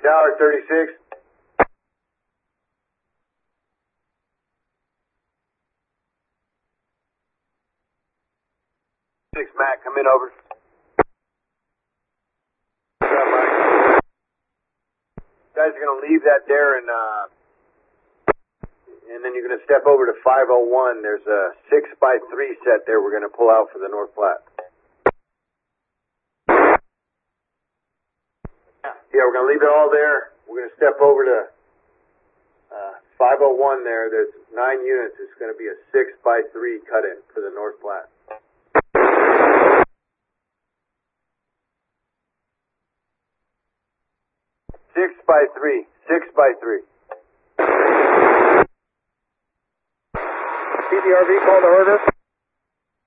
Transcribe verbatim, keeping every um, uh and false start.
Tower thirty-six. Six Mac, come in, over. What's up, Mike? Guys are gonna leave that there, and uh, and then you're gonna step over to five oh one. There's a six by three set there. We're gonna pull out for the North Platte. Yeah, we're gonna leave it all there. We're gonna step over to uh, five oh one there. There's nine units. It's gonna be a six by three cut-in for the North Platte. Six by three. Six by three. C B R V, call the order.